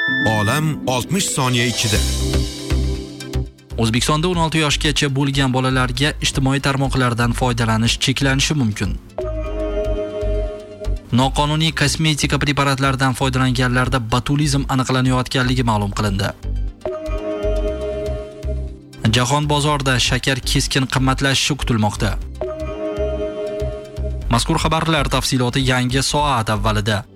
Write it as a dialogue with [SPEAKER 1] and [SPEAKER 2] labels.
[SPEAKER 1] Olam 60 soniya ichida.
[SPEAKER 2] O'zbekistonda 16 yoshgacha bo'lgan bolalarga ijtimoiy tarmoqlardan foydalanish cheklanishi mumkin. Noqonuniy kosmetika preparatlaridan foydalanganlarda botulizm aniqlanayotganligi ma'lum qilindi. Jahon bozorida shakar keskin qimmatlashishi kutilmoqda. Mazkur xabarlar tafsiloti yangi soat avvalida.